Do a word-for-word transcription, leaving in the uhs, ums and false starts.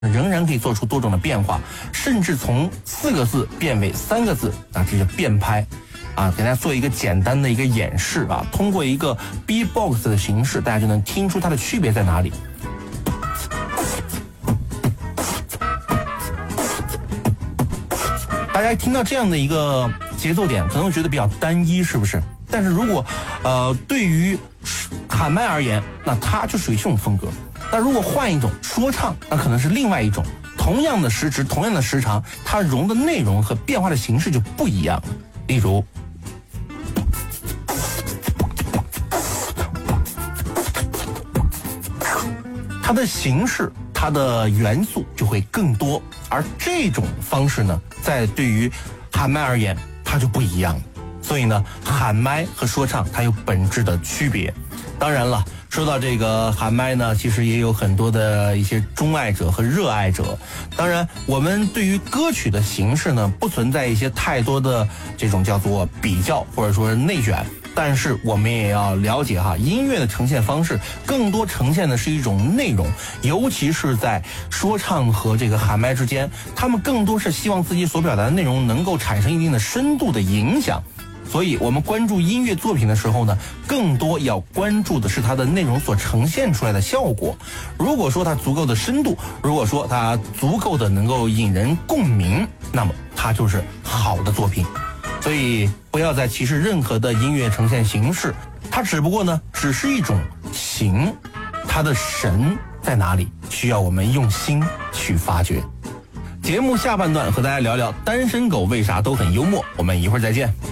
仍然可以做出多种的变化，甚至从四个字变为三个字啊，这是变拍啊。给大家做一个简单的一个演示啊，通过一个 B-box 的形式，大家就能听出它的区别在哪里。大家听到这样的一个节奏点，可能会觉得比较单一，是不是？但是如果呃对于喊麦而言，那它就属于这种风格。那如果换一种说唱，那可能是另外一种。同样的时值，同样的时长，它融的内容和变化的形式就不一样。例如，它的形式、它的元素就会更多，而这种方式呢，在对于喊麦而言，它就不一样了。所以呢，喊麦和说唱它有本质的区别。当然了，说到这个喊麦呢，其实也有很多的一些钟爱者和热爱者。当然，我们对于歌曲的形式呢，不存在一些太多的这种叫做比较或者说是内卷。但是我们也要了解哈，音乐的呈现方式更多呈现的是一种内容，尤其是在说唱和这个喊麦之间，他们更多是希望自己所表达的内容能够产生一定的深度的影响。所以我们关注音乐作品的时候呢，更多要关注的是它的内容所呈现出来的效果。如果说它足够的深度，如果说它足够的能够引人共鸣，那么它就是好的作品。所以不要再歧视任何的音乐呈现形式，它只不过呢只是一种形，它的神在哪里，需要我们用心去发掘。节目下半段和大家聊聊单身狗为啥都很幽默，我们一会儿再见。